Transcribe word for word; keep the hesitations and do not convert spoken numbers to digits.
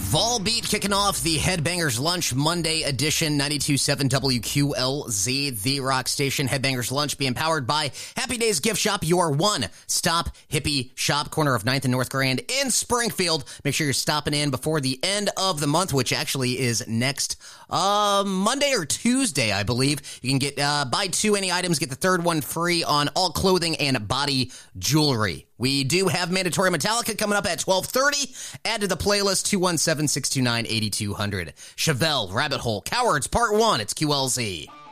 Volbeat kicking off the Headbangers Lunch Monday edition, ninety-two point seven W Q L Z, the rock station. Headbangers Lunch being powered by Happy Days Gift Shop, your one-stop hippie shop, corner of ninth and North Grand in Springfield. Make sure you're stopping in before the end of the month, which actually is next uh, Monday or Tuesday, I believe. You can get uh, buy two any items, get the third one free on all clothing and body jewelry. We do have Mandatory Metallica coming up at twelve thirty. Add to the playlist two one seven, six two nine, eight two zero zero. Chevelle, Rabbit Hole, Cowards, Part one. It's Q L Z.